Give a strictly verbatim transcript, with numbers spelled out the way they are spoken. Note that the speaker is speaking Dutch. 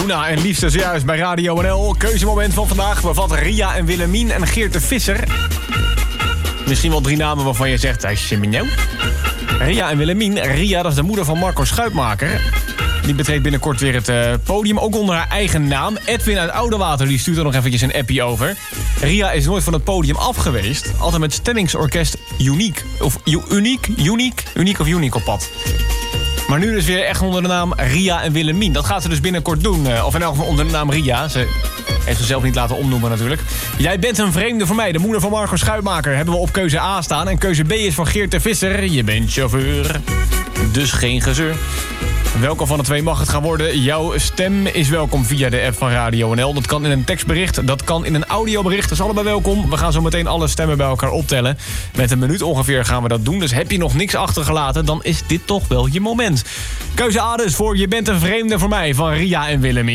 Luna en Liefste zojuist bij Radio N L. Keuzemoment van vandaag bevat Ria en Willemien en Geert de Visser. Misschien wel drie namen waarvan je zegt, hij nou. Ria en Willemien. Ria, dat is de moeder van Marco Schuitmaker. Die betreedt binnenkort weer het uh, podium, ook onder haar eigen naam. Edwin uit Oudewater, die stuurt er nog eventjes een appie over. Ria is nooit van het podium af geweest. Altijd met stemmingsorkest Uniek. Of u, Uniek? Uniek? Uniek of Uniek op pad. Maar nu dus weer echt onder de naam Ria en Willemien. Dat gaat ze dus binnenkort doen. Uh, of in elk geval onder de naam Ria. Ze heeft zichzelf niet laten omnoemen natuurlijk. Jij bent een vreemde voor mij. De moeder van Marco Schuitmaker hebben we op keuze A staan. En keuze B is van Geert de Visser. Je bent chauffeur. Dus geen gezeur. Welke van de twee mag het gaan worden? Jouw stem is welkom via de app van Radio N L. Dat kan in een tekstbericht, dat kan in een audiobericht. Dat is allebei welkom. We gaan zo meteen alle stemmen bij elkaar optellen. Met een minuut ongeveer gaan we dat doen. Dus heb je nog niks achtergelaten, dan is dit toch wel je moment. Keuze A dus voor Je bent een vreemde voor mij van Ria en Willemien.